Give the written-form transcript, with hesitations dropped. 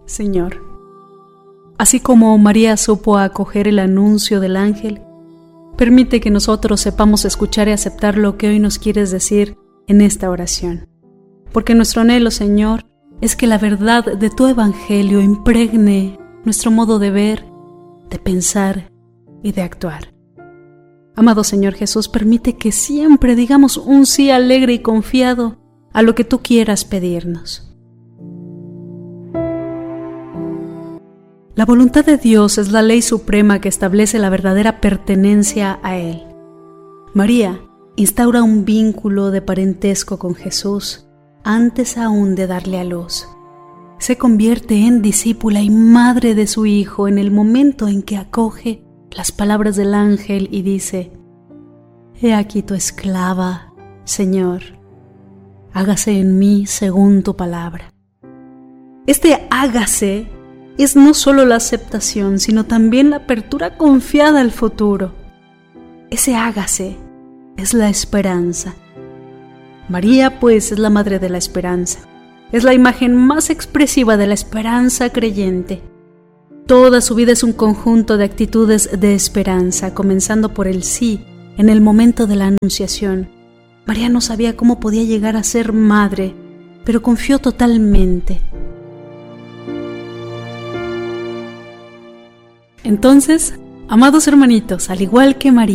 Señor, así como María supo acoger el anuncio del ángel, permite que nosotros sepamos escuchar y aceptar lo que hoy nos quieres decir en esta oración. Porque nuestro anhelo, Señor, es que la verdad de tu evangelio impregne nuestro modo de ver, de pensar y de actuar. Amado Señor Jesús, permite que siempre digamos un sí alegre y confiado a lo que tú quieras pedirnos. La voluntad de Dios es la ley suprema que establece la verdadera pertenencia a Él. María instaura un vínculo de parentesco con Jesús antes aún de darle a luz. Se convierte en discípula y madre de su Hijo en el momento en que acoge las palabras del ángel y dice: «He aquí tu esclava, Señor, hágase en mí según tu palabra». Este hágase es no solo la aceptación, sino también la apertura confiada al futuro. Ese hágase es la esperanza. María, pues, es la madre de la esperanza. Es la imagen más expresiva de la esperanza creyente. Toda su vida es un conjunto de actitudes de esperanza, comenzando por el sí en el momento de la anunciación. María no sabía cómo podía llegar a ser madre, pero confió totalmente. Entonces, amados hermanitos, al igual que María,